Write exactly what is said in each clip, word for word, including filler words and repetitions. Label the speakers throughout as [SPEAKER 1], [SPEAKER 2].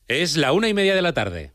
[SPEAKER 1] Es la una y media de la tarde.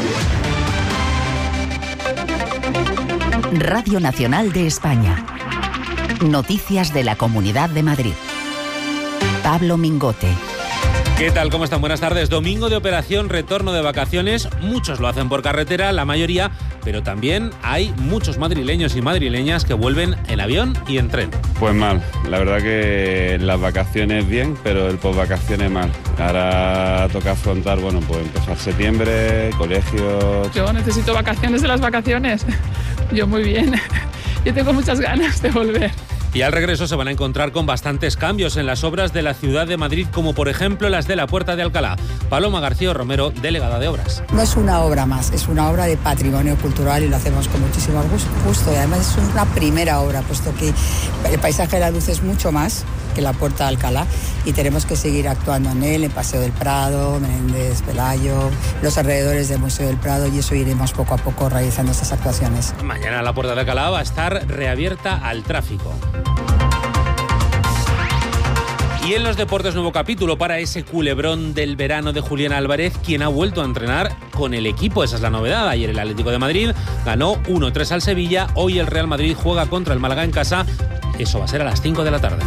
[SPEAKER 2] Radio Nacional de España. Noticias de la Comunidad de Madrid. Pablo Mingote.
[SPEAKER 1] ¿Qué tal? ¿Cómo están? Buenas tardes. Domingo de operación, retorno de vacaciones. Muchos lo hacen por carretera, la mayoría, pero también hay muchos madrileños y madrileñas que vuelven en avión y en tren.
[SPEAKER 3] Pues mal, la verdad que las vacaciones bien, pero el posvacaciones mal. Ahora toca afrontar, bueno, pues empezar septiembre, colegios...
[SPEAKER 4] Yo necesito vacaciones de las vacaciones. Yo muy bien. Yo tengo muchas ganas de volver.
[SPEAKER 1] Y al regreso se van a encontrar con bastantes cambios en las obras de la ciudad de Madrid, como por ejemplo las de la Puerta de Alcalá. Paloma García Romero, delegada de Obras.
[SPEAKER 5] No es una obra más, es una obra de patrimonio cultural y lo hacemos con muchísimo gusto. Y además es una primera obra, puesto que el paisaje de la luz es mucho más que la Puerta de Alcalá y tenemos que seguir actuando en él, en Paseo del Prado, Menéndez Pelayo, los alrededores del Museo del Prado, y eso iremos poco a poco realizando estas actuaciones.
[SPEAKER 1] Mañana la Puerta de Alcalá va a estar reabierta al tráfico. Y en los deportes, nuevo capítulo para ese culebrón del verano de Julián Álvarez, quien ha vuelto a entrenar con el equipo. Esa es la novedad. Ayer el Atlético de Madrid ganó uno tres al Sevilla. Hoy el Real Madrid juega contra el Málaga en casa. Eso va a ser a las cinco de la tarde.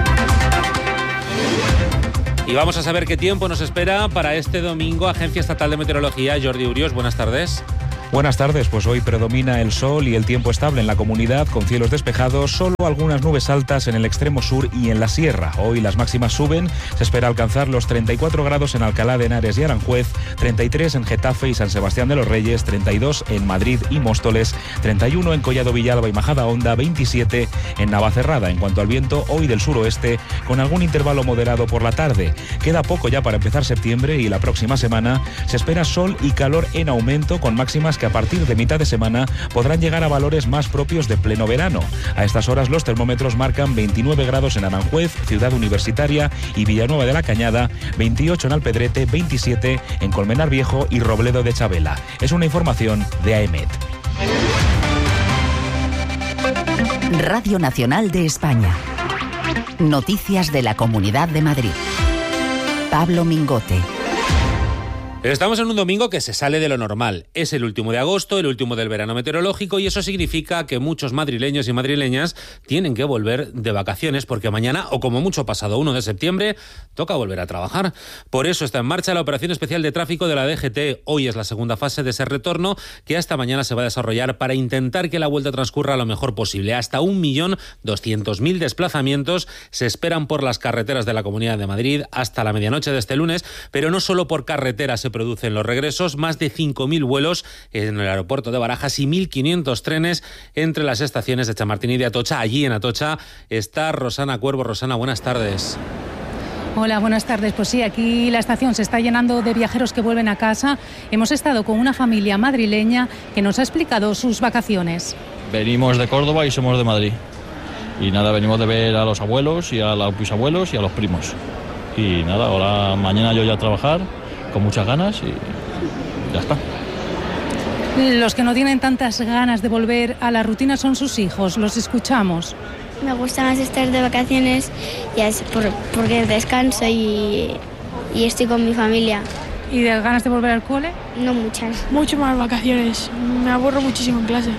[SPEAKER 1] Y vamos a saber qué tiempo nos espera para este domingo. Agencia Estatal de Meteorología, Jordi Urios, buenas tardes.
[SPEAKER 6] Buenas tardes, pues hoy predomina el sol y el tiempo estable en la comunidad, con cielos despejados, solo algunas nubes altas en el extremo sur y en la sierra. Hoy las máximas suben, se espera alcanzar los treinta y cuatro grados en Alcalá de Henares y Aranjuez, treinta y tres en Getafe y San Sebastián de los Reyes, treinta y dos en Madrid y Móstoles, treinta y uno en Collado Villalba y Majadahonda, veintisiete en Navacerrada. En cuanto al viento, hoy del suroeste, con algún intervalo moderado por la tarde. Queda poco ya para empezar septiembre y la próxima semana se espera sol y calor en aumento, con máximas que a partir de mitad de semana podrán llegar a valores más propios de pleno verano. A estas horas los termómetros marcan veintinueve grados en Aranjuez, Ciudad Universitaria y Villanueva de la Cañada, veintiocho en Alpedrete, veintisiete en Colmenar Viejo y Robledo de Chabela. Es una información de AEMET.
[SPEAKER 2] Radio Nacional de España. Noticias de la Comunidad de Madrid. Pablo Mingote.
[SPEAKER 1] Estamos en un domingo que se sale de lo normal. Es el último de agosto, el último del verano meteorológico, y eso significa que muchos madrileños y madrileñas tienen que volver de vacaciones porque mañana, o como mucho pasado uno de septiembre, toca volver a trabajar. Por eso está en marcha la operación especial de tráfico de la D G T. Hoy es la segunda fase de ese retorno que hasta mañana se va a desarrollar para intentar que la vuelta transcurra lo mejor posible. Hasta un millón doscientos mil desplazamientos se esperan por las carreteras de la Comunidad de Madrid hasta la medianoche de este lunes, pero no solo por carretera se producen los regresos, más de cinco mil vuelos en el aeropuerto de Barajas y mil quinientos trenes entre las estaciones de Chamartín y de Atocha. Allí en Atocha está Rosana Cuervo. Rosana, buenas tardes.
[SPEAKER 7] Hola, buenas tardes. Pues sí, aquí la estación se está llenando de viajeros que vuelven a casa. Hemos estado con una familia madrileña que nos ha explicado sus vacaciones.
[SPEAKER 8] Venimos de Córdoba y somos de Madrid. Y nada, venimos de ver a los abuelos y a los bisabuelos y a los primos. Y nada, ahora mañana yo ya a trabajar con muchas ganas y ya está.
[SPEAKER 7] Los que no tienen tantas ganas de volver a la rutina son sus hijos. Los escuchamos.
[SPEAKER 9] Me gusta más estar de vacaciones y es por, porque descanso y, y estoy con mi familia.
[SPEAKER 7] ¿Y de ganas de volver al cole?
[SPEAKER 9] No muchas.
[SPEAKER 10] Mucho más vacaciones. Me aburro muchísimo en clase.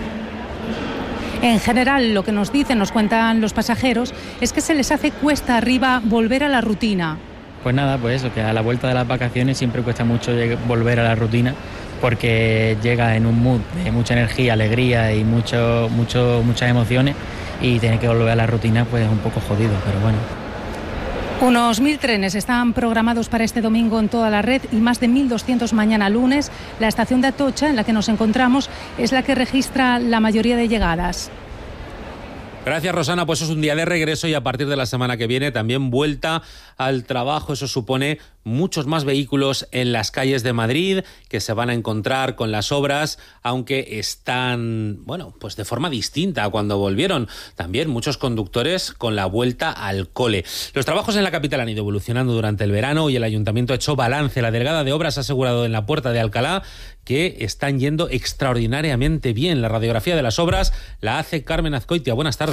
[SPEAKER 7] En general, lo que nos dicen, nos cuentan los pasajeros, es que se les hace cuesta arriba volver a la rutina.
[SPEAKER 11] Pues nada, pues eso, que a la vuelta de las vacaciones siempre cuesta mucho volver a la rutina porque llega en un mood de mucha energía, alegría y mucho, mucho, muchas emociones, y tener que volver a la rutina pues es un poco jodido, pero bueno.
[SPEAKER 7] Unos mil trenes están programados para este domingo en toda la red y más de mil doscientos mañana lunes. La estación de Atocha, en la que nos encontramos, es la que registra la mayoría de llegadas.
[SPEAKER 1] Gracias, Rosana. Pues es un día de regreso y a partir de la semana que viene también vuelta al trabajo. Eso supone muchos más vehículos en las calles de Madrid que se van a encontrar con las obras, aunque están, bueno, pues de forma distinta a cuando volvieron. También muchos conductores con la vuelta al cole. Los trabajos en la capital han ido evolucionando durante el verano y el Ayuntamiento ha hecho balance. La delegada de Obras ha asegurado en la Puerta de Alcalá que están yendo extraordinariamente bien. La radiografía de las obras la hace Carmen Azcoitia. Buenas tardes.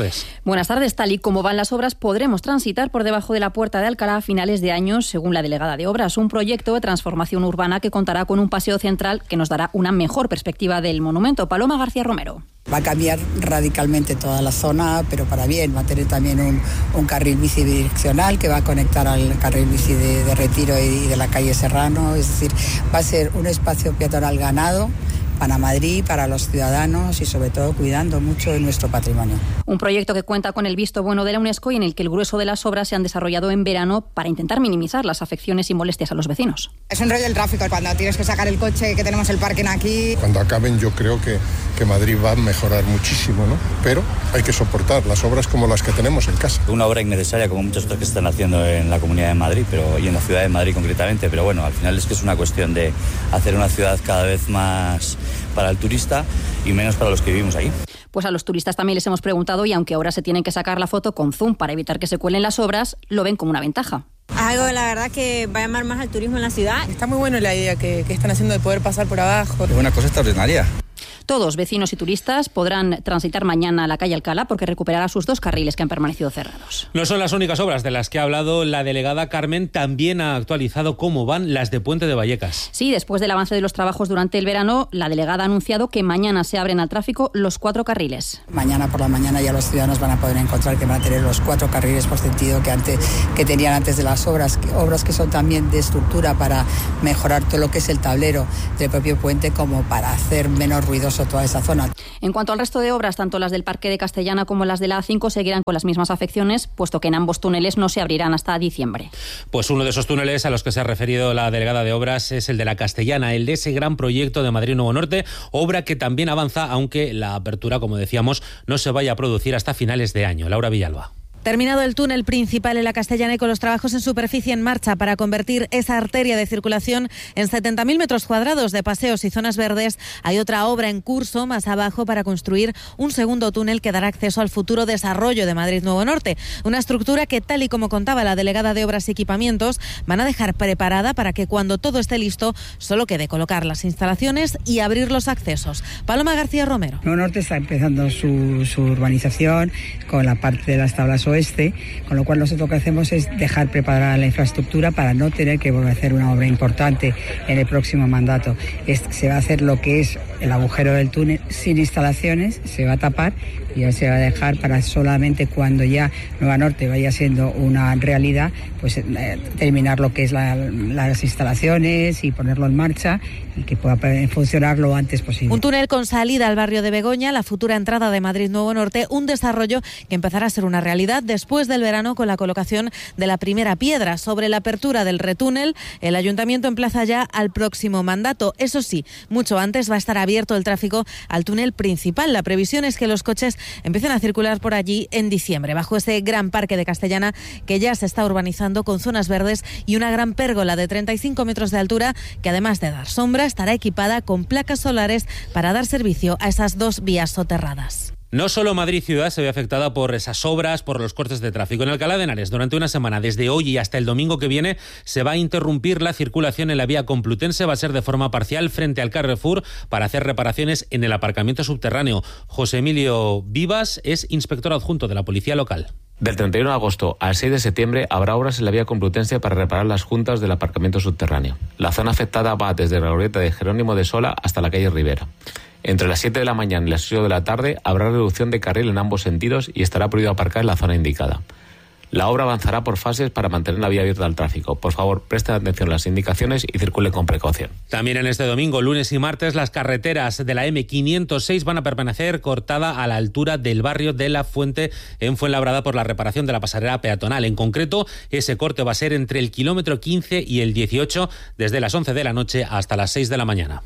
[SPEAKER 1] tardes.
[SPEAKER 12] Buenas tardes. Tal y como van las obras, podremos transitar por debajo de la Puerta de Alcalá a finales de año, según la delegada de Obras. Un proyecto de transformación urbana que contará con un paseo central que nos dará una mejor perspectiva del monumento. Paloma García Romero.
[SPEAKER 5] Va a cambiar radicalmente toda la zona, pero para bien. Va a tener también un, un carril bici bidireccional que va a conectar al carril bici de, de Retiro y de la calle Serrano. Es decir, va a ser un espacio peatonal ganado para Madrid, para los ciudadanos y sobre todo cuidando mucho de nuestro patrimonio.
[SPEAKER 12] Un proyecto que cuenta con el visto bueno de la UNESCO y en el que el grueso de las obras se han desarrollado en verano para intentar minimizar las afecciones y molestias a los vecinos.
[SPEAKER 13] Es un rollo el tráfico, cuando tienes que sacar el coche, que tenemos el parking aquí.
[SPEAKER 14] Cuando acaben yo creo que, que Madrid va a mejorar muchísimo, ¿no? Pero hay que soportar las obras como las que tenemos en casa.
[SPEAKER 15] Una obra innecesaria como muchas otras que se están haciendo en la Comunidad de Madrid pero, y en la Ciudad de Madrid concretamente, pero bueno, al final es que es una cuestión de hacer una ciudad cada vez más para el turista y menos para los que vivimos ahí.
[SPEAKER 12] Pues a los turistas también les hemos preguntado y aunque ahora se tienen que sacar la foto con zoom para evitar que se cuelen las obras, lo ven como una ventaja.
[SPEAKER 16] Algo, la verdad, que va a llamar más al turismo en la ciudad.
[SPEAKER 17] Está muy bueno la idea que, que están haciendo de poder pasar por abajo.
[SPEAKER 18] Es una cosa extraordinaria.
[SPEAKER 12] Todos, vecinos y turistas, podrán transitar mañana a la calle Alcalá porque recuperará sus dos carriles que han permanecido cerrados.
[SPEAKER 1] No son las únicas obras de las que ha hablado la delegada Carmen. También ha actualizado cómo van las de Puente de Vallecas.
[SPEAKER 12] Sí, después del avance de los trabajos durante el verano, la delegada ha anunciado que mañana se abren al tráfico los cuatro carriles.
[SPEAKER 5] Mañana por la mañana ya los ciudadanos van a poder encontrar que van a tener los cuatro carriles por sentido que, antes, que tenían antes de las obras. Que, obras que son también de estructura para mejorar todo lo que es el tablero del propio puente como para hacer menos ruidoso toda esa zona.
[SPEAKER 12] En cuanto al resto de obras, tanto las del Parque de Castellana como las de la A cinco seguirán con las mismas afecciones, puesto que en ambos túneles no se abrirán hasta diciembre.
[SPEAKER 1] Pues uno de esos túneles a los que se ha referido la delegada de Obras es el de la Castellana, el de ese gran proyecto de Madrid Nuevo Norte, obra que también avanza, aunque la apertura, como decíamos, no se vaya a producir hasta finales de año. Laura Villalba.
[SPEAKER 19] Terminado el túnel principal en la Castellana y con los trabajos en superficie en marcha para convertir esa arteria de circulación en setenta mil metros cuadrados de paseos y zonas verdes, hay otra obra en curso más abajo para construir un segundo túnel que dará acceso al futuro desarrollo de Madrid Nuevo Norte. Una estructura que, tal y como contaba la delegada de Obras y Equipamientos, van a dejar preparada para que cuando todo esté listo solo quede colocar las instalaciones y abrir los accesos. Paloma García Romero.
[SPEAKER 5] Nuevo Norte está empezando su, su urbanización con la parte de las tablas oeste, con lo cual nosotros lo que hacemos es dejar preparada la infraestructura para no tener que volver a hacer una obra importante en el próximo mandato. Es, se va a hacer lo que es el agujero del túnel sin instalaciones, se va a tapar y ya se va a dejar para solamente cuando ya Nueva Norte vaya siendo una realidad, pues eh, terminar lo que es la, las instalaciones y ponerlo en marcha y que pueda funcionar lo antes posible.
[SPEAKER 19] Un túnel con salida al barrio de Begoña, la futura entrada de Madrid Nuevo Norte, un desarrollo que empezará a ser una realidad después del verano con la colocación de la primera piedra. Sobre la apertura del retúnel, el Ayuntamiento emplaza ya al próximo mandato. Eso sí, mucho antes va a estar abierto el tráfico al túnel principal. La previsión es que los coches empiecen a circular por allí en diciembre, bajo ese gran parque de Castellana que ya se está urbanizando con zonas verdes y una gran pérgola de treinta y cinco metros de altura que, además de dar sombra, estará equipada con placas solares para dar servicio a esas dos vías soterradas.
[SPEAKER 1] No solo Madrid ciudad se ve afectada por esas obras, por los cortes de tráfico. En Alcalá de Henares, durante una semana, desde hoy y hasta el domingo que viene, se va a interrumpir la circulación en la vía Complutense. Va a ser de forma parcial frente al Carrefour para hacer reparaciones en el aparcamiento subterráneo. José Emilio Vivas es inspector adjunto de la Policía Local.
[SPEAKER 20] Del treinta y uno de agosto al seis de septiembre habrá obras en la vía Complutense para reparar las juntas del aparcamiento subterráneo. La zona afectada va desde la glorieta de Jerónimo de Sola hasta la calle Rivera. Entre las siete de la mañana y las ocho de la tarde habrá reducción de carril en ambos sentidos y estará prohibido aparcar en la zona indicada. La obra avanzará por fases para mantener la vía abierta al tráfico. Por favor, presten atención a las indicaciones y circulen con precaución.
[SPEAKER 1] También en este domingo, lunes y martes, las carreteras de la eme quinientos seis van a permanecer cortada a la altura del barrio de La Fuente en Fuenlabrada por la reparación de la pasarela peatonal. En concreto, ese corte va a ser entre el kilómetro quince y el dieciocho, desde las once de la noche hasta las seis de la mañana.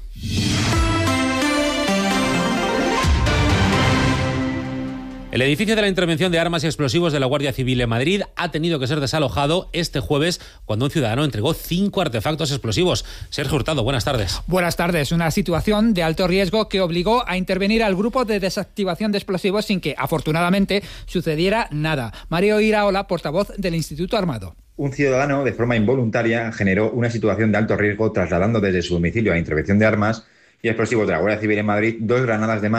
[SPEAKER 1] El edificio de la intervención de armas y explosivos de la Guardia Civil en Madrid ha tenido que ser desalojado este jueves cuando un ciudadano entregó cinco artefactos explosivos. Sergio Hurtado, buenas tardes.
[SPEAKER 21] Buenas tardes. Una situación de alto riesgo que obligó a intervenir al grupo de desactivación de explosivos sin que, afortunadamente, sucediera nada. Mario Iraola, portavoz del Instituto Armado.
[SPEAKER 22] Un ciudadano, de forma involuntaria, generó una situación de alto riesgo trasladando desde su domicilio a intervención de armas y explosivos de la Guardia Civil en Madrid dos granadas de mano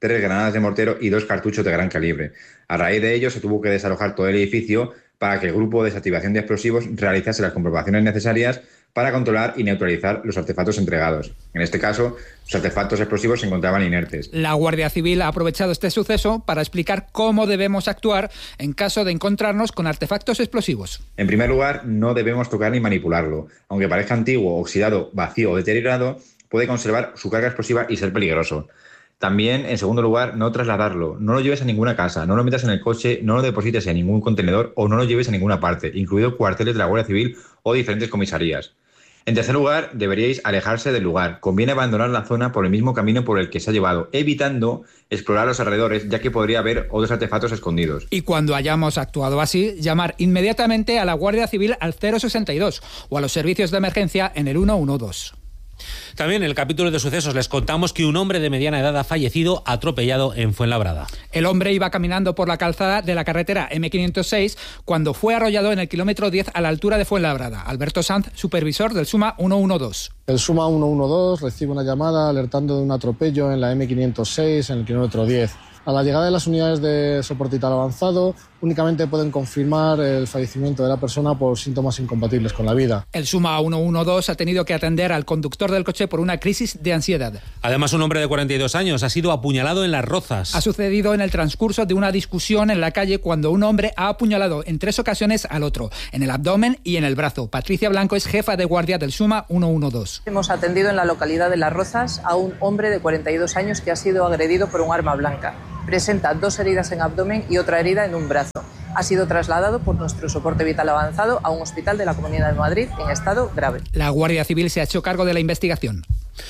[SPEAKER 22] tres granadas de mortero y dos cartuchos de gran calibre. A raíz de ello se tuvo que desalojar todo el edificio para que el grupo de desactivación de explosivos realizase las comprobaciones necesarias para controlar y neutralizar los artefactos entregados. En este caso, los artefactos explosivos se encontraban inertes.
[SPEAKER 21] La Guardia Civil ha aprovechado este suceso para explicar cómo debemos actuar en caso de encontrarnos con artefactos explosivos.
[SPEAKER 22] En primer lugar, no debemos tocar ni manipularlo. Aunque parezca antiguo, oxidado, vacío o deteriorado, puede conservar su carga explosiva y ser peligroso. También, en segundo lugar, no trasladarlo. No lo lleves a ninguna casa, no lo metas en el coche, no lo deposites en ningún contenedor o no lo lleves a ninguna parte, incluido cuarteles de la Guardia Civil o diferentes comisarías. En tercer lugar, deberíais alejarse del lugar. Conviene abandonar la zona por el mismo camino por el que se ha llevado, evitando explorar los alrededores, ya que podría haber otros artefactos escondidos.
[SPEAKER 21] Y cuando hayamos actuado así, llamar inmediatamente a la Guardia Civil al cero sesenta y dos o a los servicios de emergencia en el uno uno dos.
[SPEAKER 1] También en el capítulo de sucesos les contamos que un hombre de mediana edad ha fallecido atropellado en Fuenlabrada.
[SPEAKER 21] El hombre iba caminando por la calzada de la carretera eme quinientos seis cuando fue arrollado en el kilómetro diez a la altura de Fuenlabrada. Alberto Sanz, supervisor del SUMA uno uno dos.
[SPEAKER 3] El SUMA uno uno dos recibe una llamada alertando de un atropello en la eme quinientos seis en el kilómetro diez. A la llegada de las unidades de soporte vital avanzado, únicamente pueden confirmar el fallecimiento de la persona por síntomas incompatibles con la vida.
[SPEAKER 21] El SUMA uno uno dos ha tenido que atender al conductor del coche por una crisis de ansiedad.
[SPEAKER 1] Además, un hombre de cuarenta y dos años ha sido apuñalado en Las Rozas.
[SPEAKER 21] Ha sucedido en el transcurso de una discusión en la calle cuando un hombre ha apuñalado en tres ocasiones al otro, en el abdomen y en el brazo. Patricia Blanco es jefa de guardia del SUMA uno uno dos.
[SPEAKER 18] Hemos atendido en la localidad de Las Rozas a un hombre de cuarenta y dos años que ha sido agredido por un arma blanca. Presenta dos heridas en abdomen y otra herida en un brazo. Ha sido trasladado por nuestro soporte vital avanzado a un hospital de la Comunidad de Madrid en estado grave.
[SPEAKER 21] La Guardia Civil se ha hecho cargo de la investigación.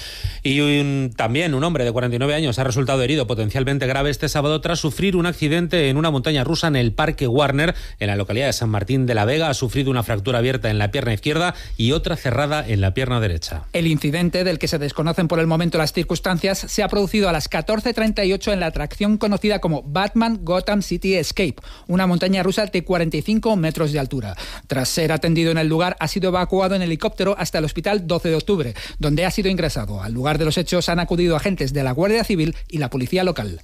[SPEAKER 1] Y un, también un hombre de cuarenta y nueve años ha resultado herido potencialmente grave este sábado tras sufrir un accidente en una montaña rusa en el Parque Warner, en la localidad de San Martín de la Vega. Ha sufrido una fractura abierta en la pierna izquierda y otra cerrada en la pierna derecha.
[SPEAKER 21] El incidente, del que se desconocen por el momento las circunstancias, se ha producido a las catorce treinta y ocho en la atracción conocida como Batman Gotham City Escape, una montaña rusa de cuarenta y cinco metros de altura. Tras ser atendido en el lugar, ha sido evacuado en helicóptero hasta el hospital doce de octubre, donde ha sido ingresado. Al lugar de los hechos han acudido agentes de la Guardia Civil y la policía local.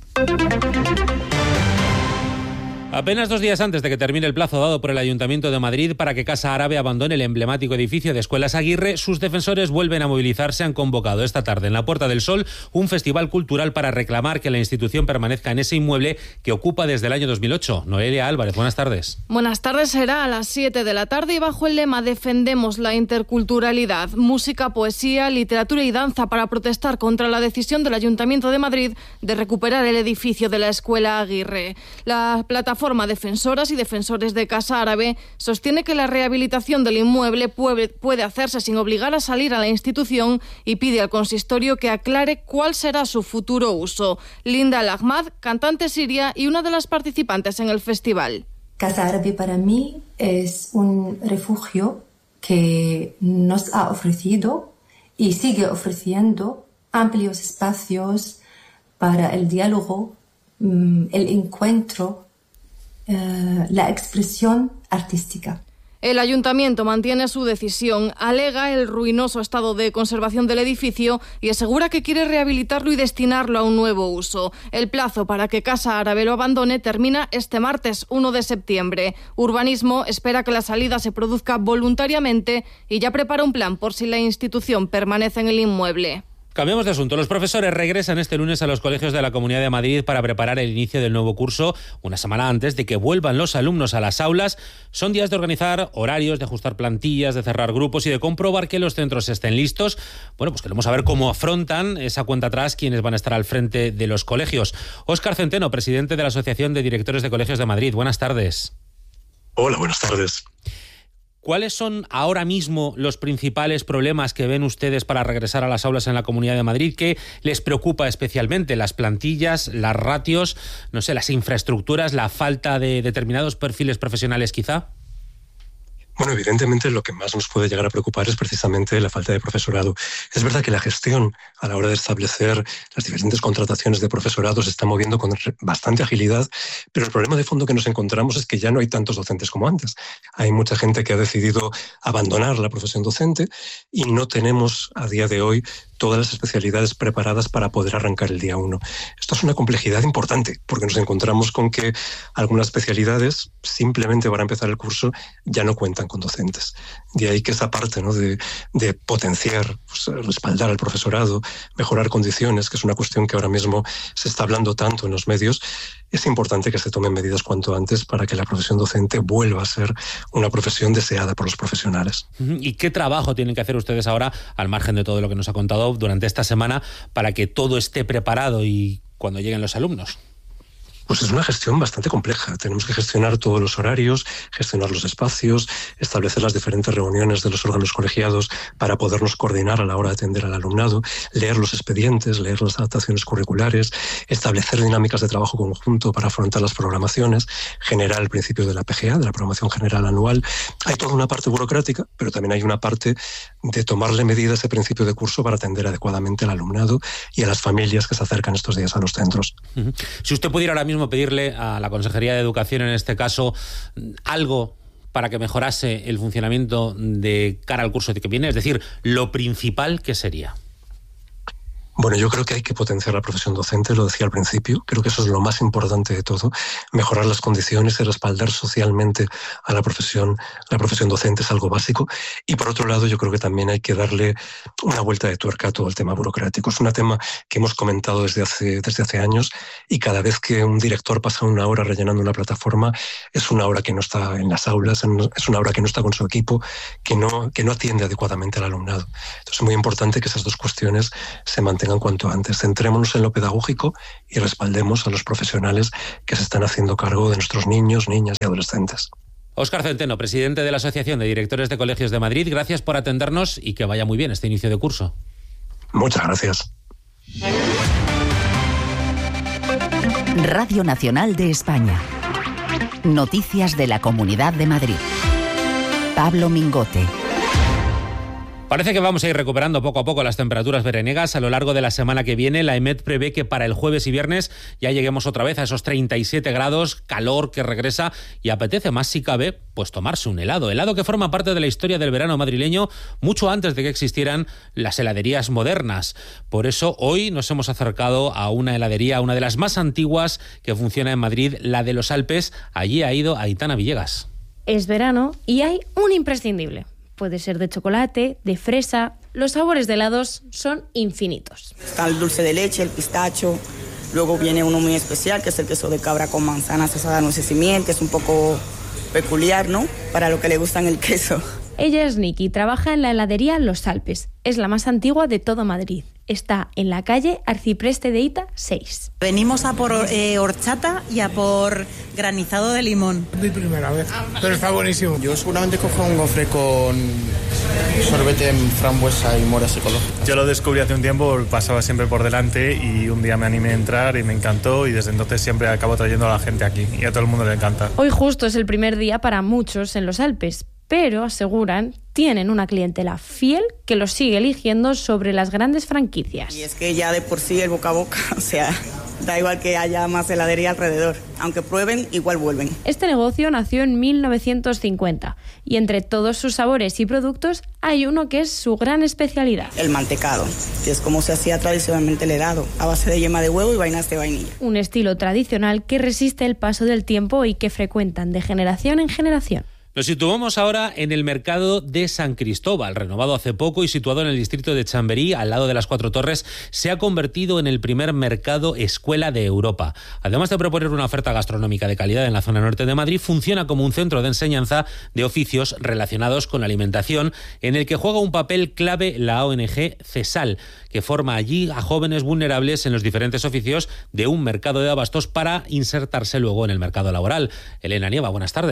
[SPEAKER 1] Apenas dos días antes de que termine el plazo dado por el Ayuntamiento de Madrid para que Casa Árabe abandone el emblemático edificio de Escuelas Aguirre, sus defensores vuelven a movilizarse. Han convocado esta tarde en la Puerta del Sol un festival cultural para reclamar que la institución permanezca en ese inmueble que ocupa desde el año dos mil ocho. Noelia Álvarez, buenas tardes.
[SPEAKER 23] Buenas tardes, será a las siete de la tarde y bajo el lema Defendemos la interculturalidad, música, poesía, literatura y danza para protestar contra la decisión del Ayuntamiento de Madrid de recuperar el edificio de la Escuela Aguirre. La plataforma Forma Defensoras y Defensores de Casa Árabe sostiene que la rehabilitación del inmueble puede, puede hacerse sin obligar a salir a la institución y pide al consistorio que aclare cuál será su futuro uso. Linda Al-Ahmad, cantante siria y una de las participantes en el festival.
[SPEAKER 24] Casa Árabe para mí es un refugio que nos ha ofrecido y sigue ofreciendo amplios espacios para el diálogo, el encuentro, Uh, la expresión artística.
[SPEAKER 23] El ayuntamiento mantiene su decisión, alega el ruinoso estado de conservación del edificio y asegura que quiere rehabilitarlo y destinarlo a un nuevo uso. El plazo para que Casa Árabe lo abandone termina este martes uno de septiembre. Urbanismo espera que la salida se produzca voluntariamente y ya prepara un plan por si la institución permanece en el inmueble.
[SPEAKER 1] Cambiamos de asunto. Los profesores regresan este lunes a los colegios de la Comunidad de Madrid para preparar el inicio del nuevo curso, una semana antes de que vuelvan los alumnos a las aulas. Son días de organizar horarios, de ajustar plantillas, de cerrar grupos y de comprobar que los centros estén listos. Bueno, pues queremos saber cómo afrontan esa cuenta atrás quienes van a estar al frente de los colegios. Óscar Centeno, presidente de la Asociación de Directores de Colegios de Madrid. Buenas tardes.
[SPEAKER 25] Hola, buenas tardes.
[SPEAKER 1] ¿Cuáles son ahora mismo los principales problemas que ven ustedes para regresar a las aulas en la Comunidad de Madrid? ¿Qué les preocupa especialmente? ¿Las plantillas, las ratios, no sé, las infraestructuras, la falta de determinados perfiles profesionales quizá?
[SPEAKER 25] Bueno, evidentemente lo que más nos puede llegar a preocupar es precisamente la falta de profesorado. Es verdad que la gestión a la hora de establecer las diferentes contrataciones de profesorado se está moviendo con bastante agilidad, pero el problema de fondo que nos encontramos es que ya no hay tantos docentes como antes. Hay mucha gente que ha decidido abandonar la profesión docente y no tenemos a día de hoy todas las especialidades preparadas para poder arrancar el día uno. Esto es una complejidad importante, porque nos encontramos con que algunas especialidades, simplemente para empezar el curso, ya no cuentan con docentes. De ahí que esa parte, ¿no?, de, de potenciar, pues, respaldar al profesorado, mejorar condiciones, que es una cuestión que ahora mismo se está hablando tanto en los medios, es importante que se tomen medidas cuanto antes para que la profesión docente vuelva a ser una profesión deseada por los profesionales.
[SPEAKER 1] ¿Y qué trabajo tienen que hacer ustedes ahora, al margen de todo lo que nos ha contado durante esta semana, para que todo esté preparado y cuando lleguen los alumnos?
[SPEAKER 25] Pues es una gestión bastante compleja. Tenemos que gestionar todos los horarios, gestionar los espacios, establecer las diferentes reuniones de los órganos colegiados para podernos coordinar a la hora de atender al alumnado, leer los expedientes, leer las adaptaciones curriculares, establecer dinámicas de trabajo conjunto para afrontar las programaciones, generar el principio de la P G A, de la programación general anual. Hay toda una parte burocrática, pero también hay una parte de tomarle medida a ese principio de curso para atender adecuadamente al alumnado y a las familias que se acercan estos días a los centros.
[SPEAKER 1] Uh-huh. Si usted pudiera ahora mismo pedirle a la Consejería de Educación, en este caso, algo para que mejorase el funcionamiento de cara al curso que viene, es decir, lo principal, ¿qué sería?
[SPEAKER 25] Bueno, yo creo que hay que potenciar la profesión docente, lo decía al principio, creo que eso es lo más importante de todo, mejorar las condiciones y respaldar socialmente a la profesión. La profesión docente es algo básico y por otro lado yo creo que también hay que darle una vuelta de tuerca a todo el tema burocrático. Es un tema que hemos comentado desde hace, desde hace años y cada vez que un director pasa una hora rellenando una plataforma es una hora que no está en las aulas, es una hora que no está con su equipo, que no, que no atiende adecuadamente al alumnado. Entonces es muy importante que esas dos cuestiones se mantengan cuanto antes. Centrémonos en lo pedagógico y respaldemos a los profesionales que se están haciendo cargo de nuestros niños, niñas y adolescentes.
[SPEAKER 1] Óscar Centeno, presidente de la Asociación de Directores de Colegios de Madrid, gracias por atendernos y que vaya muy bien este inicio de curso.
[SPEAKER 25] Muchas gracias.
[SPEAKER 2] Radio Nacional de España. Noticias de la Comunidad de Madrid. Pablo Mingote.
[SPEAKER 1] Parece que vamos a ir recuperando poco a poco las temperaturas veraniegas a lo largo de la semana que viene. La EMET prevé que para el jueves y viernes ya lleguemos otra vez a esos treinta y siete grados, calor que regresa y apetece más si cabe, pues tomarse un helado. Helado que forma parte de la historia del verano madrileño mucho antes de que existieran las heladerías modernas. Por eso hoy nos hemos acercado a una heladería, una de las más antiguas que funciona en Madrid, la de los Alpes. Allí ha ido Aitana Villegas.
[SPEAKER 4] Es verano y hay un imprescindible. Puede ser de chocolate, de fresa. Los sabores de helados son infinitos.
[SPEAKER 6] Está el dulce de leche, el pistacho. Luego viene uno muy especial, que es el queso de cabra con manzanas, asada, nueces y miel, que es un poco peculiar, ¿no?, para lo que le gustan el queso.
[SPEAKER 4] Ella es Niki, trabaja en la heladería Los Alpes. Es la más antigua de todo Madrid. Está en la calle Arcipreste de Ita seis.
[SPEAKER 8] Venimos a por eh, horchata y a por granizado de limón.
[SPEAKER 9] Es mi primera vez, pero está buenísimo. Yo seguramente cojo un gofre con sorbete en frambuesa y moras ecológicas.
[SPEAKER 26] Yo lo descubrí hace un tiempo, pasaba siempre por delante y un día me animé a entrar y me encantó y desde entonces siempre acabo trayendo a la gente aquí y a todo el mundo le encanta.
[SPEAKER 4] Hoy justo es el primer día para muchos en Los Alpes, pero aseguran tienen una clientela fiel que los sigue eligiendo sobre las grandes franquicias.
[SPEAKER 6] Y es que ya de por sí el boca a boca, o sea, da igual que haya más heladería alrededor. Aunque prueben, igual vuelven.
[SPEAKER 4] Este negocio nació en mil novecientos cincuenta y entre todos sus sabores y productos hay uno que es su gran especialidad.
[SPEAKER 6] El mantecado, que es como se hacía tradicionalmente el helado, a base de yema de huevo y vainas de vainilla.
[SPEAKER 4] Un estilo tradicional que resiste el paso del tiempo y que frecuentan de generación en generación.
[SPEAKER 1] Nos situamos ahora en el mercado de San Cristóbal, renovado hace poco y situado en el distrito de Chamberí, al lado de las Cuatro Torres. Se ha convertido en el primer mercado escuela de Europa. Además de proponer una oferta gastronómica de calidad en la zona norte de Madrid, funciona como un centro de enseñanza de oficios relacionados con la alimentación, en el que juega un papel clave la O N G CESAL, que forma allí a jóvenes vulnerables en los diferentes oficios de un mercado de abastos para insertarse luego en el mercado laboral. Elena Nieva, buenas tardes.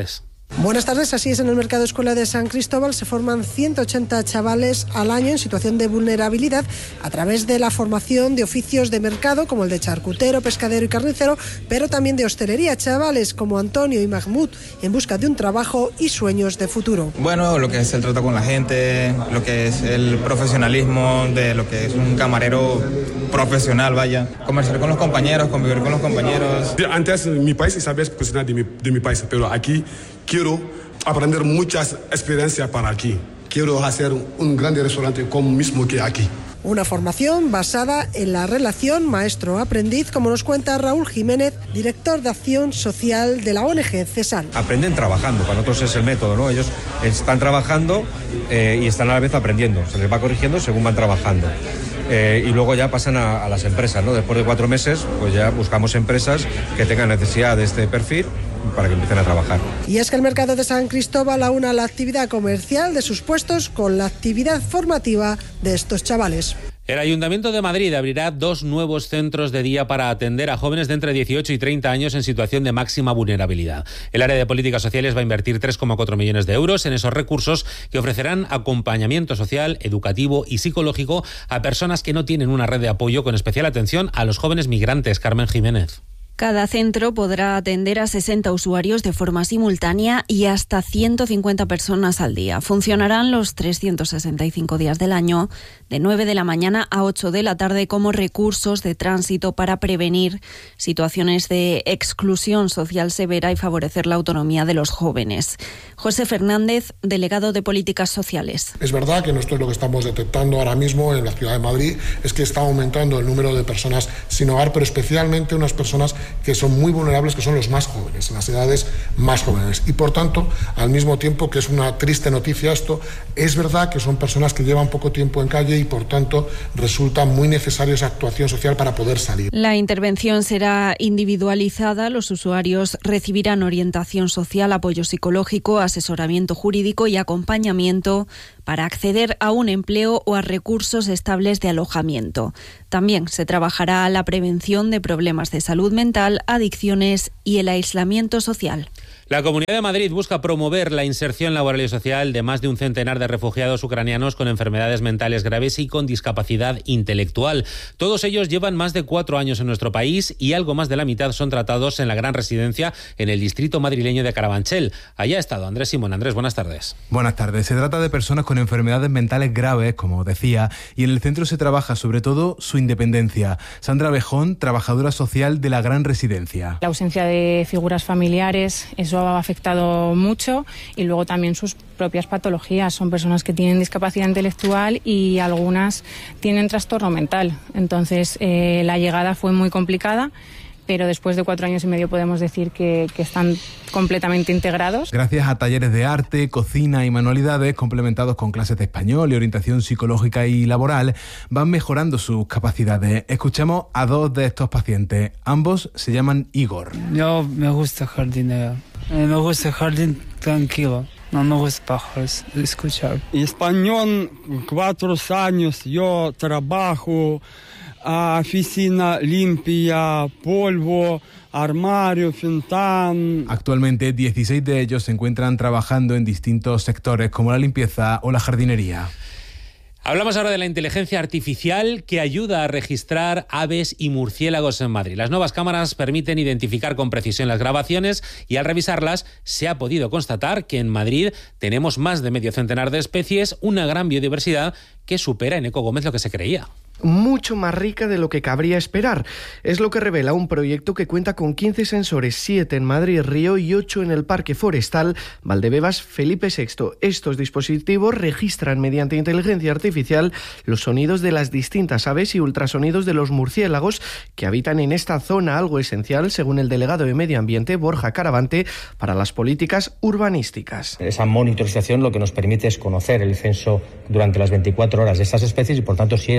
[SPEAKER 7] Buenas tardes, así es, en el Mercado Escuela de San Cristóbal se forman ciento ochenta chavales al año en situación de vulnerabilidad a través de la formación de oficios de mercado como el de charcutero, pescadero y carnicero, pero también de hostelería, chavales como Antonio y Mahmoud en busca de un trabajo y sueños de futuro.
[SPEAKER 10] Bueno, lo que es el trato con la gente, lo que es el profesionalismo de lo que es un camarero profesional, vaya, conversar con los compañeros, convivir con los compañeros.
[SPEAKER 11] Antes en mi país sabía cocinar de mi, de mi país, pero aquí quiero aprender muchas experiencias para aquí. Quiero hacer un gran restaurante como mismo que aquí.
[SPEAKER 7] Una formación basada en la relación maestro-aprendiz, como nos cuenta Raúl Jiménez, director de Acción Social de la O N G CESAL.
[SPEAKER 13] Aprenden trabajando, para nosotros es el método, ¿no? Ellos están trabajando eh, y están a la vez aprendiendo, se les va corrigiendo según van trabajando. Eh, y luego ya pasan a, a las empresas, ¿no? Después de cuatro meses, pues ya buscamos empresas que tengan necesidad de este perfil para que empiecen a trabajar.
[SPEAKER 7] Y es que el Mercado de San Cristóbal aúna la actividad comercial de sus puestos con la actividad formativa de estos chavales.
[SPEAKER 1] El Ayuntamiento de Madrid abrirá dos nuevos centros de día para atender a jóvenes de entre dieciocho y treinta años en situación de máxima vulnerabilidad. El área de políticas sociales va a invertir tres coma cuatro millones de euros en esos recursos que ofrecerán acompañamiento social, educativo y psicológico a personas que no tienen una red de apoyo, con especial atención a los jóvenes migrantes. Carmen Jiménez.
[SPEAKER 14] Cada centro podrá atender a sesenta usuarios de forma simultánea y hasta ciento cincuenta personas al día. Funcionarán los trescientos sesenta y cinco días del año, de nueve de la mañana a ocho de la tarde, como recursos de tránsito para prevenir situaciones de exclusión social severa y favorecer la autonomía de los jóvenes. José Fernández, delegado de Políticas Sociales.
[SPEAKER 15] Es verdad que nosotros lo que estamos detectando ahora mismo en la ciudad de Madrid es que está aumentando el número de personas sin hogar, pero especialmente unas personas que son muy vulnerables, que son los más jóvenes, las edades más jóvenes. Y por tanto, al mismo tiempo que es una triste noticia esto, es verdad que son personas que llevan poco tiempo en calle y por tanto resulta muy necesaria esa actuación social para poder salir.
[SPEAKER 14] La intervención será individualizada, los usuarios recibirán orientación social, apoyo psicológico, asesoramiento jurídico y acompañamiento para acceder a un empleo o a recursos estables de alojamiento. También se trabajará la prevención de problemas de salud mental, adicciones y el aislamiento social.
[SPEAKER 1] La Comunidad de Madrid busca promover la inserción laboral y social de más de un centenar de refugiados ucranianos con enfermedades mentales graves y con discapacidad intelectual. Todos ellos llevan más de cuatro años en nuestro país y algo más de la mitad son tratados en la gran residencia en el distrito madrileño de Carabanchel. Allá ha estado Andrés Simón. Andrés, buenas tardes.
[SPEAKER 27] Buenas tardes. Se trata de personas con enfermedades mentales graves, como decía, y en el centro se trabaja sobre todo su independencia. Sandra Bejón, trabajadora social de la gran residencia.
[SPEAKER 28] La ausencia de figuras familiares, eso ha afectado mucho, y luego también sus propias patologías. Son personas que tienen discapacidad intelectual y algunas tienen trastorno mental. Entonces eh, la llegada fue muy complicada, pero después de cuatro años y medio podemos decir que, que están completamente integrados. Gracias a talleres de arte, cocina y manualidades, complementados con clases de español y orientación psicológica y laboral, van mejorando sus capacidades. Escuchemos a dos de estos pacientes. Ambos se llaman Igor.
[SPEAKER 29] Yo me gusta jardinero. Me gusta jardín tranquilo. No me gusta pájaros, escuchar. Español, cuatro años, yo trabajo, oficina limpia, polvo, armario, fintán.
[SPEAKER 27] Actualmente, dieciséis de ellos se encuentran trabajando en distintos sectores como la limpieza o la jardinería.
[SPEAKER 1] Hablamos ahora de la inteligencia artificial que ayuda a registrar aves y murciélagos en Madrid. Las nuevas cámaras permiten identificar con precisión las grabaciones y al revisarlas se ha podido constatar que en Madrid tenemos más de medio centenar de especies, una gran biodiversidad que supera en Eco Gómez lo que se creía.
[SPEAKER 30] Mucho más rica de lo que cabría esperar. Es lo que revela un proyecto que cuenta con quince sensores, siete en Madrid Río y ocho en el Parque Forestal Valdebebas Felipe sexto. Estos dispositivos registran mediante inteligencia artificial los sonidos de las distintas aves y ultrasonidos de los murciélagos que habitan en esta zona, algo esencial, según el delegado de Medio Ambiente, Borja Caravante, para las políticas urbanísticas.
[SPEAKER 31] Esa monitorización lo que nos permite es conocer el censo durante las veinticuatro horas de estas especies y, por tanto, si hay algún elemento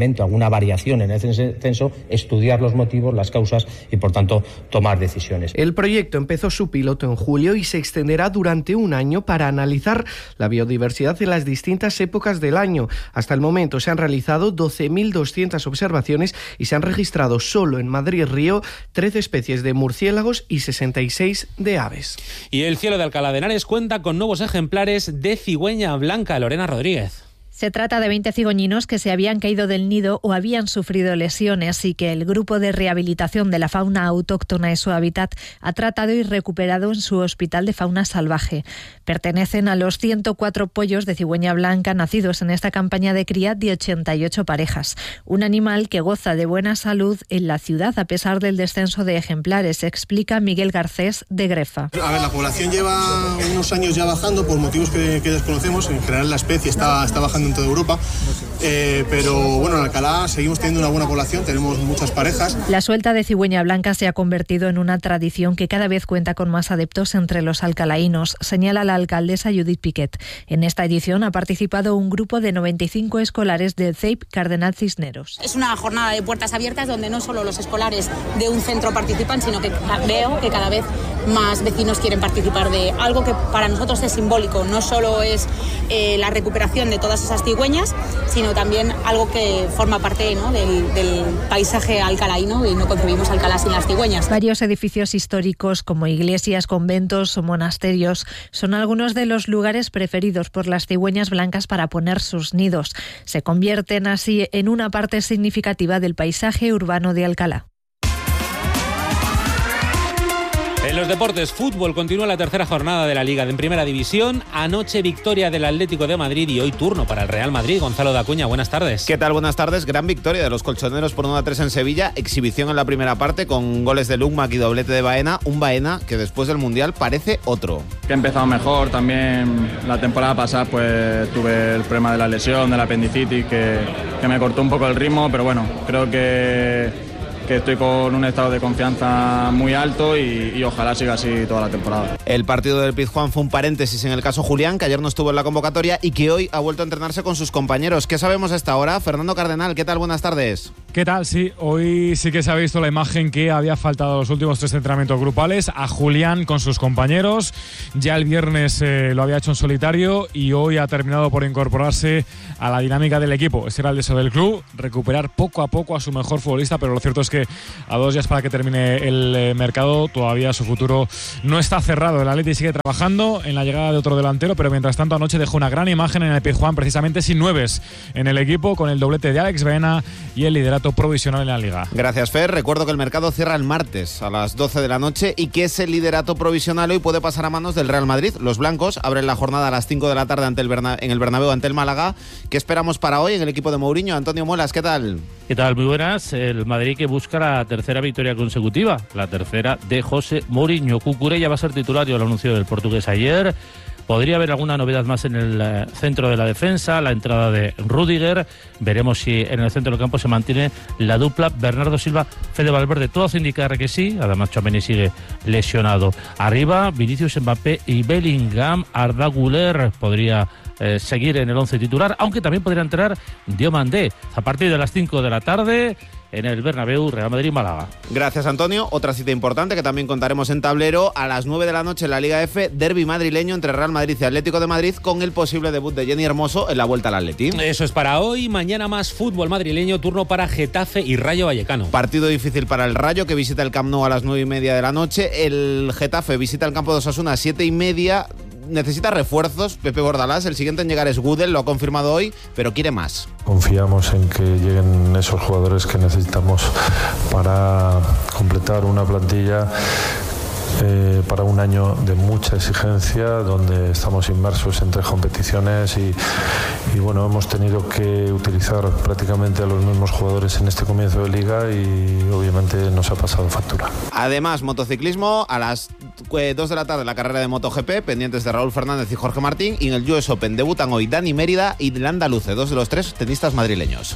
[SPEAKER 3] incremento, alguna variación en el censo, estudiar los motivos, las causas y, por tanto, tomar decisiones.
[SPEAKER 30] El proyecto empezó su piloto en julio y se extenderá durante un año para analizar la biodiversidad en las distintas épocas del año. Hasta el momento se han realizado doce mil doscientas observaciones y se han registrado solo en Madrid-Río trece especies de murciélagos y sesenta y seis de aves.
[SPEAKER 1] Y el cielo de Alcalá de Henares cuenta con nuevos ejemplares de cigüeña blanca. Lorena Rodríguez.
[SPEAKER 5] Se trata de veinte cigüeñinos que se habían caído del nido o habían sufrido lesiones y que el Grupo de Rehabilitación de la Fauna Autóctona y su Hábitat ha tratado y recuperado en su Hospital de Fauna Salvaje. Pertenecen a los ciento cuatro pollos de cigüeña blanca nacidos en esta campaña de cría de ochenta y ocho parejas. Un animal que goza de buena salud en la ciudad a pesar del descenso de ejemplares, explica Miguel Garcés de Grefa.
[SPEAKER 12] A ver, la población lleva unos años ya bajando por motivos que, que desconocemos. En general la especie está, está bajando en toda Europa, eh, pero bueno, en Alcalá seguimos teniendo una buena población, tenemos muchas parejas.
[SPEAKER 5] La suelta de cigüeña blanca se ha convertido en una tradición que cada vez cuenta con más adeptos entre los alcalaínos, señala la alcaldesa Judith Piquet. En esta edición ha participado un grupo de noventa y cinco escolares del C E I P Cardenal Cisneros.
[SPEAKER 16] Es una jornada de puertas abiertas donde no solo los escolares de un centro participan, sino que veo que cada vez más vecinos quieren participar de algo que para nosotros es simbólico. No solo es eh, la recuperación de todas esas cigüeñas, sino también algo que forma parte, ¿no?, del, del paisaje alcalaíno, y no concebimos Alcalá sin las cigüeñas.
[SPEAKER 5] Varios edificios históricos como iglesias, conventos o monasterios son algunos de los lugares preferidos por las cigüeñas blancas para poner sus nidos. Se convierten así en una parte significativa del paisaje urbano de Alcalá.
[SPEAKER 1] En los deportes, fútbol, continúa la tercera jornada de la Liga en Primera División. Anoche victoria del Atlético de Madrid y hoy turno para el Real Madrid. Gonzalo Dacuña, buenas tardes.
[SPEAKER 17] ¿Qué tal? Buenas tardes. Gran victoria de los colchoneros por uno a tres en Sevilla. Exhibición en la primera parte con goles de Lukmak y doblete de Baena. Un Baena que después del Mundial parece otro.
[SPEAKER 18] Que ha empezado mejor. También la temporada pasada pues tuve el problema de la lesión, del apendicitis, que, que me cortó un poco el ritmo. Pero bueno, creo que... que estoy con un estado de confianza muy alto y, y ojalá siga así toda la temporada.
[SPEAKER 17] El partido del Pizjuán fue un paréntesis en el caso Julián, que ayer no estuvo en la convocatoria y que hoy ha vuelto a entrenarse con sus compañeros. ¿Qué sabemos hasta ahora? Fernando Cardenal, ¿qué tal? Buenas tardes.
[SPEAKER 19] ¿Qué tal? Sí, hoy sí que se ha visto la imagen que había faltado los últimos tres entrenamientos grupales, a Julián con sus compañeros. Ya el viernes eh, lo había hecho en solitario y hoy ha terminado por incorporarse a la dinámica del equipo. Ese era el deseo del club, recuperar poco a poco a su mejor futbolista, pero lo cierto es que a dos días para que termine el mercado todavía su futuro no está cerrado. El Atleti sigue trabajando en la llegada de otro delantero, pero mientras tanto anoche dejó una gran imagen en el Pizjuán, precisamente sin nueves en el equipo, con el doblete de Alex Baena y el liderato provisional en la Liga.
[SPEAKER 17] Gracias, Fer. Recuerdo que el mercado cierra el martes a las doce de la noche y que ese liderato provisional hoy puede pasar a manos del Real Madrid. Los blancos abren la jornada a las cinco de la tarde ante el Berna- en el Bernabéu ante el Málaga. ¿Qué esperamos para hoy en el equipo de Mourinho? Antonio Muelas, ¿qué tal?
[SPEAKER 20] ¿Qué tal? Muy buenas. El Madrid que busca la tercera victoria consecutiva, la tercera de José Mourinho. Cucurella va a ser titular, ya lo anunció el portugués ayer. Podría haber alguna novedad más en el eh, centro de la defensa, la entrada de Rüdiger. Veremos si en el centro del campo se mantiene la dupla Bernardo Silva, Fede Valverde. Todo hace indicar que sí, además Tchouaméni sigue lesionado. Arriba, Vinicius, Mbappé y Bellingham. Arda Güler podría eh, seguir en el once titular, aunque también podría entrar Diomandé a partir de las cinco de la tarde en el Bernabéu, Real Madrid-Málaga.
[SPEAKER 17] Gracias, Antonio. Otra cita importante que también contaremos en tablero a las nueve de la noche en la Liga F, derbi madrileño entre Real Madrid y Atlético de Madrid, con el posible debut de Jenny Hermoso en la vuelta al Atleti.
[SPEAKER 1] Eso es para hoy. Mañana más fútbol madrileño, turno para Getafe y Rayo Vallecano.
[SPEAKER 17] Partido difícil para el Rayo, que visita el Camp Nou a las nueve y media de la noche. El Getafe visita el campo de Osasuna a siete y media. Necesita refuerzos, Pepe Bordalás. El siguiente en llegar es Gudel, lo ha confirmado hoy, pero quiere más.
[SPEAKER 21] Confiamos en que lleguen esos jugadores que necesitamos para completar una plantilla eh, para un año de mucha exigencia, donde estamos inmersos en tres competiciones y, y bueno, hemos tenido que utilizar prácticamente a los mismos jugadores en este comienzo de liga y obviamente nos ha pasado factura.
[SPEAKER 17] Además, motociclismo, a las dos de la tarde la carrera de MotoGP, pendientes de Raúl Fernández y Jorge Martín, y en el U S Open debutan hoy Dani Mérida y Landa Luce, dos de los tres tenistas madrileños.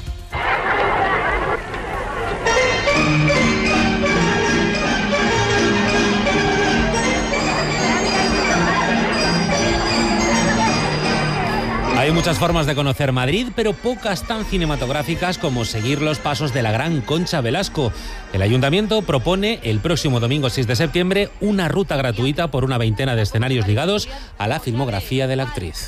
[SPEAKER 1] Hay muchas formas de conocer Madrid, pero pocas tan cinematográficas como seguir los pasos de la gran Concha Velasco. El Ayuntamiento propone el próximo domingo seis de septiembre una ruta gratuita por una veintena de escenarios ligados a la filmografía de la actriz.